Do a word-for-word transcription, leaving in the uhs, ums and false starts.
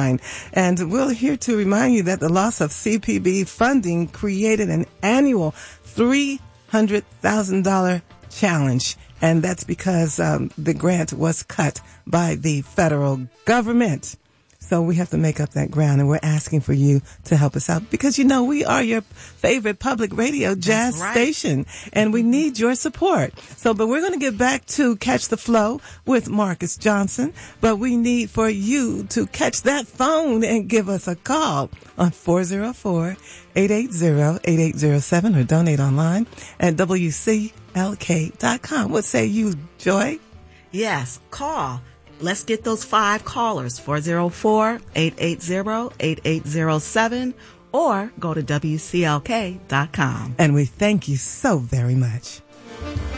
nine. And we're here to remind you that the loss of C P B funding created an annual three hundred thousand dollars challenge. And that's because um, the grant was cut by the federal government. So we have to make up that ground, and we're asking for you to help us out because, you know, we are your favorite public radio jazz right. station, and we need your support. So, but we're going to get back to Catch the Flow with Marcus Johnson, but we need for you to catch that phone and give us a call on four oh four, eight eight zero, eight eight zero seven or donate online at W C L K dot com. What say you, Joy? Yes, call. Let's get those five callers, four oh four, eight eight zero, eight eight zero seven, or go to W C L K dot com. And we thank you so very much.